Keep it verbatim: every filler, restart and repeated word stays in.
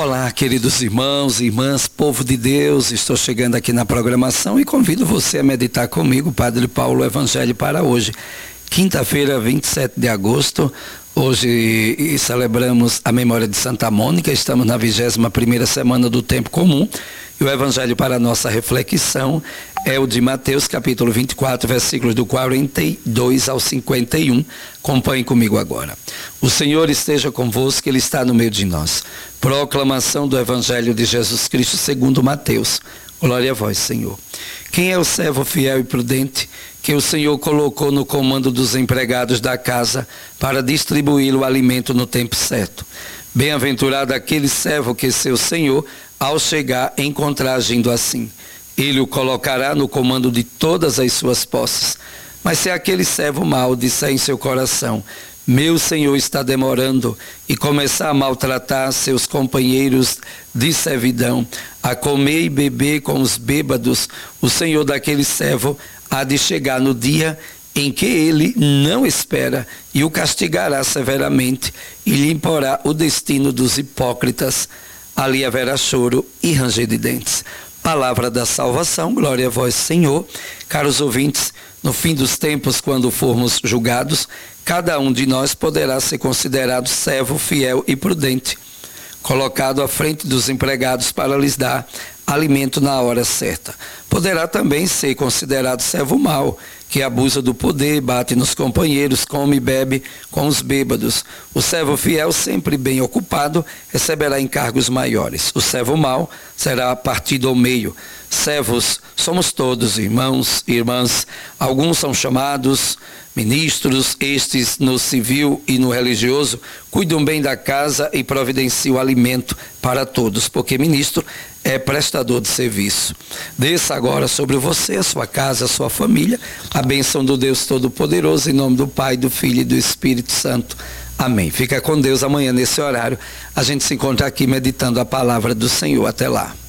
Olá, queridos irmãos e irmãs, povo de Deus, estou chegando aqui na programação e convido você a meditar comigo, Padre Paulo, o Evangelho para hoje, quinta-feira, vinte e sete de agosto. Hoje celebramos a memória de Santa Mônica, estamos na vigésima primeira semana do tempo comum e o Evangelho para a nossa reflexão é o de Mateus, capítulo vinte e quatro, versículos do quarenta e dois ao cinquenta e um. Acompanhe comigo agora. O Senhor esteja convosco, Ele está no meio de nós. Proclamação do Evangelho de Jesus Cristo segundo Mateus. Glória a vós, Senhor. Quem é o servo fiel e prudente que o Senhor colocou no comando dos empregados da casa para distribuir o alimento no tempo certo? Bem-aventurado aquele servo que seu Senhor, ao chegar, encontrar agindo assim. Ele o colocará no comando de todas as suas posses. Mas se aquele servo mau disser em seu coração: meu Senhor está demorando, e começar a maltratar seus companheiros de servidão, a comer e beber com os bêbados, o Senhor daquele servo há de chegar no dia em que ele não espera e o castigará severamente e lhe imporá o destino dos hipócritas. Ali haverá choro e ranger de dentes. Palavra da salvação, glória a vós, Senhor. Caros ouvintes, no fim dos tempos, quando formos julgados, cada um de nós poderá ser considerado servo fiel e prudente, colocado à frente dos empregados para lhes dar alimento na hora certa. Poderá também ser considerado servo mau, que abusa do poder, bate nos companheiros, come e bebe com os bêbados. O servo fiel, sempre bem ocupado, receberá encargos maiores. O servo mau será partido ao meio. Servos somos todos, irmãos e irmãs. Alguns são chamados ministros, estes no civil e no religioso cuidam bem da casa e providenciam alimento para todos, porque ministro é prestador de serviço. Desça agora sobre você, a sua casa, a sua família, a bênção do Deus Todo-Poderoso, em nome do Pai, do Filho e do Espírito Santo. Amém. Fica com Deus. Amanhã nesse horário a gente se encontra aqui meditando a palavra do Senhor. Até lá.